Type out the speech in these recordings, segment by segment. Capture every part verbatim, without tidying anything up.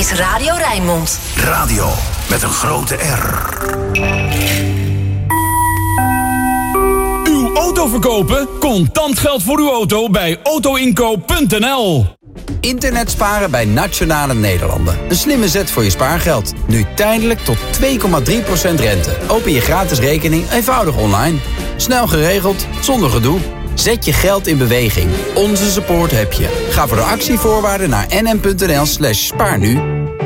is Radio Rijnmond. Radio met een grote R. Uw auto verkopen? Contant geld voor uw auto bij autoinkoop punt n l. Internet sparen bij Nationale Nederlanden. Een slimme zet voor je spaargeld. Nu tijdelijk tot twee komma drie procent rente. Open je gratis rekening eenvoudig online. Snel geregeld, zonder gedoe. Zet je geld in beweging. Onze support heb je. Ga voor de actievoorwaarden naar nm.nl slash spaarnu.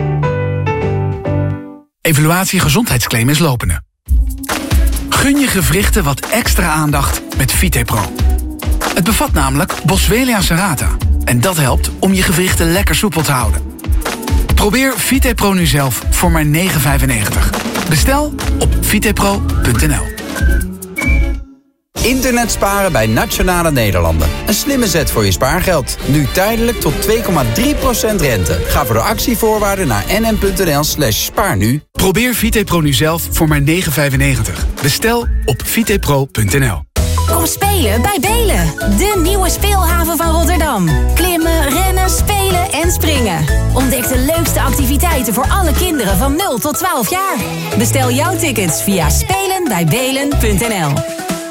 Evaluatie gezondheidsclaim is lopende. Gun je gewrichten wat extra aandacht met VitePro. Het bevat namelijk Boswellia serrata. En dat helpt om je gewrichten lekker soepel te houden. Probeer VitePro nu zelf voor maar negen vijfennegentig. Bestel op vitepro punt n l. Internet sparen bij Nationale Nederlanden. Een slimme zet voor je spaargeld. Nu tijdelijk tot twee komma drie procent rente. Ga voor de actievoorwaarden naar nm.nl slash spaarnu. Probeer VitePro nu zelf voor maar negen vijfennegentig. Bestel op vitepro punt n l. Kom spelen bij Belen, de nieuwe speelhaven van Rotterdam. Klimmen, rennen, spelen en springen. Ontdek de leukste activiteiten voor alle kinderen van nul tot twaalf jaar. Bestel jouw tickets via spelen bij belen punt n l.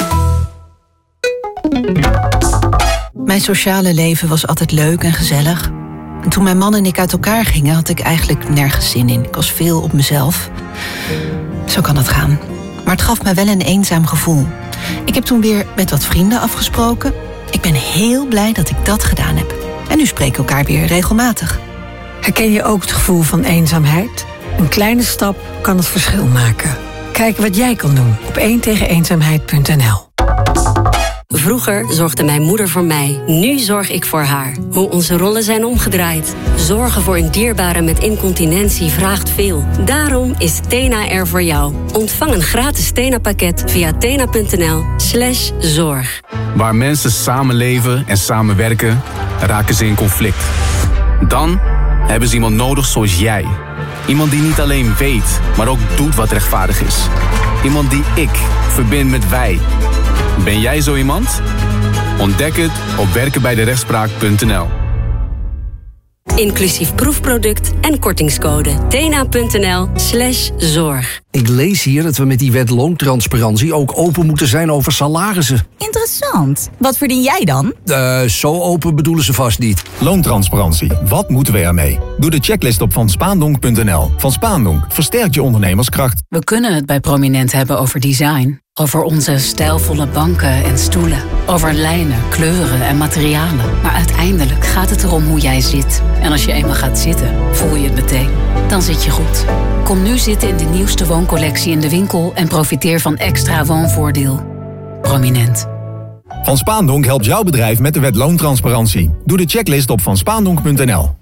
Mijn sociale leven was altijd leuk en gezellig. En toen mijn man en ik uit elkaar gingen, had ik eigenlijk nergens zin in. Ik was veel op mezelf. Zo kan het gaan. Maar het gaf me wel een eenzaam gevoel. Ik heb toen weer met wat vrienden afgesproken. Ik ben heel blij dat ik dat gedaan heb. En nu spreken we elkaar weer regelmatig. Herken je ook het gevoel van eenzaamheid? Een kleine stap kan het verschil maken. Kijk wat jij kan doen op één tegen eenzaamheid punt n l. Vroeger zorgde mijn moeder voor mij. Nu zorg ik voor haar. Hoe onze rollen zijn omgedraaid. Zorgen voor een dierbare met incontinentie vraagt veel. Daarom is Tena er voor jou. Ontvang een gratis Tena-pakket via tena punt n l slash zorg. Waar mensen samenleven en samenwerken, raken ze in conflict. Dan hebben ze iemand nodig zoals jij. Iemand die niet alleen weet, maar ook doet wat rechtvaardig is. Iemand die ik verbind met wij. Ben jij zo iemand? Ontdek het op werken bij de rechtspraak punt n l. Inclusief proefproduct en kortingscode. tena punt n l slash zorg. Ik lees hier dat we met die wet loontransparantie ook open moeten zijn over salarissen. Interessant. Wat verdien jij dan? Uh, zo open bedoelen ze vast niet. Loontransparantie. Wat moeten we ermee? Doe de checklist op van spaandonk punt n l. Van Spaandonk versterkt je ondernemerskracht. We kunnen het bij Prominent hebben over design. Over onze stijlvolle banken en stoelen. Over lijnen, kleuren en materialen. Maar uiteindelijk gaat het erom hoe jij zit. En als je eenmaal gaat zitten, voel je het meteen. Dan zit je goed. Kom nu zitten in de nieuwste wooncollectie in de winkel en profiteer van extra woonvoordeel. Prominent. Van Spaandonk helpt jouw bedrijf met de wet loontransparantie. Doe de checklist op van spaandonk punt n l.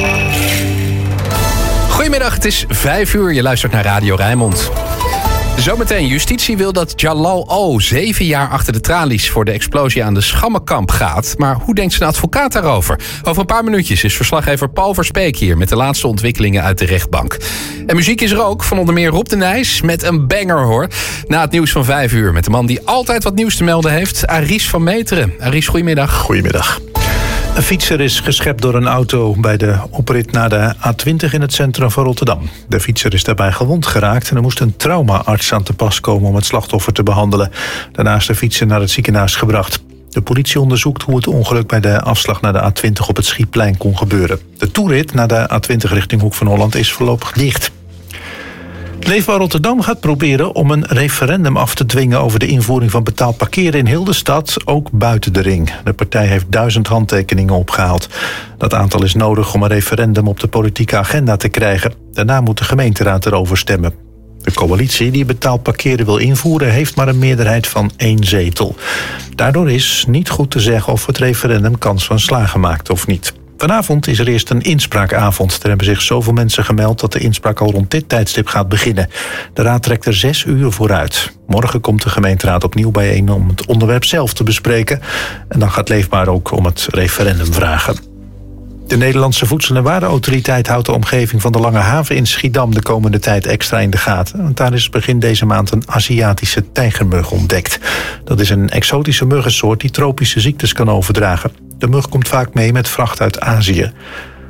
Goedemiddag, het is vijf uur. Je luistert naar Radio Rijnmond. Zometeen, justitie wil dat Jalal O. zeven jaar achter de tralies voor de explosie aan de Schammenkamp gaat. Maar hoe denkt zijn advocaat daarover? Over een paar minuutjes is verslaggever Paul Verspeek hier met de laatste ontwikkelingen uit de rechtbank. En muziek is er ook, van onder meer Rob de Nijs met een banger hoor. Na het nieuws van vijf uur met de man die altijd wat nieuws te melden heeft, Aries van Meteren. Aries, goedemiddag. Goedemiddag. Een fietser is geschept door een auto bij de oprit naar de A twintig in het centrum van Rotterdam. De fietser is daarbij gewond geraakt en er moest een traumaarts aan te pas komen om het slachtoffer te behandelen. Daarna is de fietser naar het ziekenhuis gebracht. De politie onderzoekt hoe het ongeluk bij de afslag naar de A twintig op het Schietplein kon gebeuren. De toerit naar de A twintig richting Hoek van Holland is voorlopig dicht. Leefbaar Rotterdam gaat proberen om een referendum af te dwingen over de invoering van betaald parkeren in heel de stad, ook buiten de ring. De partij heeft duizend handtekeningen opgehaald. Dat aantal is nodig om een referendum op de politieke agenda te krijgen. Daarna moet de gemeenteraad erover stemmen. De coalitie die betaald parkeren wil invoeren heeft maar een meerderheid van één zetel. Daardoor is niet goed te zeggen of het referendum kans van slagen maakt of niet. Vanavond is er eerst een inspraakavond. Er hebben zich zoveel mensen gemeld dat de inspraak al rond dit tijdstip gaat beginnen. De raad trekt er zes uur vooruit. Morgen komt de gemeenteraad opnieuw bijeen om het onderwerp zelf te bespreken. En dan gaat Leefbaar ook om het referendum vragen. De Nederlandse Voedsel- en Warenautoriteit houdt de omgeving van de Lange Haven in Schiedam de komende tijd extra in de gaten. Want daar is begin deze maand een Aziatische tijgermug ontdekt. Dat is een exotische muggensoort die tropische ziektes kan overdragen. De mug komt vaak mee met vracht uit Azië.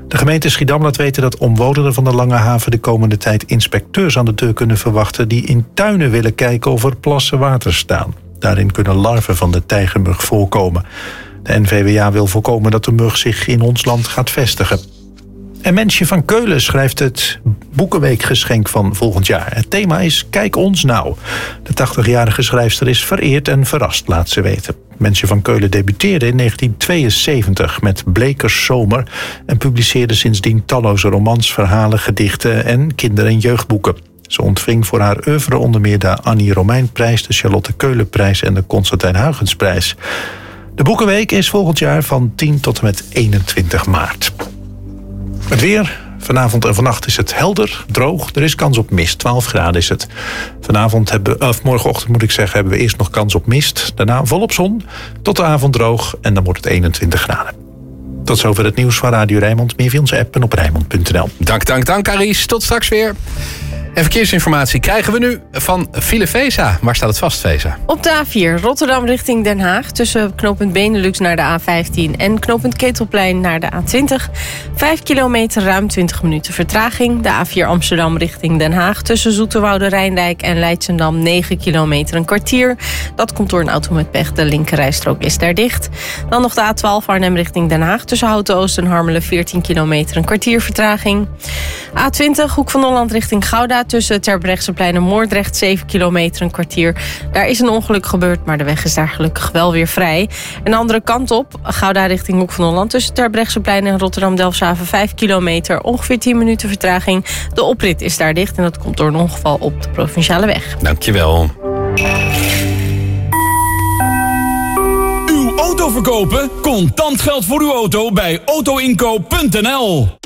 De gemeente Schiedam laat weten dat omwonenden van de Lange Haven de komende tijd inspecteurs aan de deur kunnen verwachten die in tuinen willen kijken of er plassen water staan. Daarin kunnen larven van de tijgermug voorkomen. De N V W A wil voorkomen dat de mug zich in ons land gaat vestigen. En Mensje van Keulen schrijft het Boekenweekgeschenk van volgend jaar. Het thema is Kijk ons nou. De tachtigjarige schrijfster is vereerd en verrast, laat ze weten. Mensje van Keulen debuteerde in negentien tweeënzeventig met Blekers Zomer en publiceerde sindsdien talloze romans, verhalen, gedichten en kinder- en jeugdboeken. Ze ontving voor haar oeuvre onder meer de Annie Romeinprijs, de Charlotte Keulenprijs en de Constantijn Huygensprijs. De Boekenweek is volgend jaar van tien tot en met eenentwintig maart. Het weer. Vanavond en vannacht is het helder, droog. Er is kans op mist. twaalf graden is het. Vanavond hebben, of morgenochtend moet ik zeggen, hebben we eerst nog kans op mist. Daarna volop zon. Tot de avond droog. En dan wordt het eenentwintig graden. Tot zover het nieuws van Radio Rijnmond. Meer via onze app en op Rijnmond punt n l. Dank, dank, dank, Aries. Tot straks weer. En verkeersinformatie krijgen we nu van File Vesa. Waar staat het vast, Vesa? Op de A vier, Rotterdam richting Den Haag. Tussen knooppunt Benelux naar de A vijftien en knooppunt Ketelplein naar de A twintig. Vijf kilometer, ruim twintig minuten vertraging. De A vier Amsterdam richting Den Haag. Tussen Zoeterwoude, Rijndijk en Leidschendam negen kilometer, een kwartier. Dat komt door een auto met pech. De linkerrijstrook is daar dicht. Dan nog de A twaalf Arnhem richting Den Haag. Tussen Houten-Oost en Harmelen veertien kilometer, een kwartier vertraging. A twintig, Hoek van Holland richting Gouda. Tussen Terbrechtseplein en Moordrecht zeven kilometer, een kwartier. Daar is een ongeluk gebeurd, maar de weg is daar gelukkig wel weer vrij. En de andere kant op, Gouda richting Hoek van Holland. Tussen Terbrechtseplein en Rotterdam-Delfshaven vijf kilometer, ongeveer tien minuten vertraging. De oprit is daar dicht en dat komt door een ongeval op de provinciale weg. Dankjewel. Uw auto verkopen? Contant geld voor uw auto bij auto inkoop punt n l.